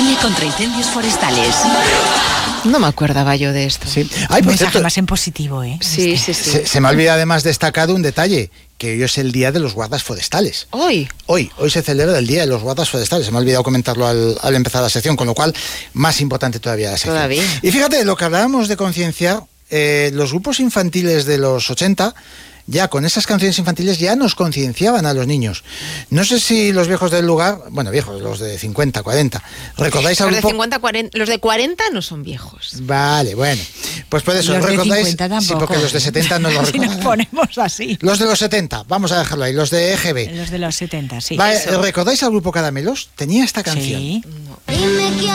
Campaña contra incendios forestales. No me acordaba yo de esto. Sí. Ay, por mensaje cierto, más en positivo, ¿eh? Sí. se me ha olvidado además destacado un detalle, que hoy es el Día de los Guardas Forestales. Hoy se celebra el Día de los Guardas Forestales. Se me ha olvidado comentarlo al empezar la sección, con lo cual, más importante todavía la sección. Todavía. Y fíjate, lo que hablábamos de concienciar, los grupos infantiles de los 80... ya con esas canciones infantiles ya nos concienciaban a los niños. No sé si los viejos del lugar, bueno, viejos, los de 50, 40, ¿recordáis al los de grupo? 50, 40, los de 40 no son viejos. Vale, bueno, pues por eso, Los de ¿recordáis? 50 tampoco. Sí, porque los de 70 no lo Si nos recordan. ponemos así. Los de los 70, vamos a dejarlo ahí, los de EGB. Los de los 70, sí. ¿Recordáis al grupo Caramelos? Tenía esta canción. Sí. No.